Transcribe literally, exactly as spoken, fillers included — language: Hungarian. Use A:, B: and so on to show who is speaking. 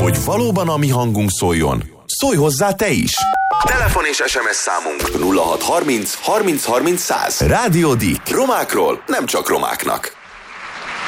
A: Hogy valóban a mi hangunk szóljon, szólj hozzá te is! Telefon és es em es számunk nulla hat harminc harminc harminc száz. Rádió Dick. Romákról, nem csak romáknak.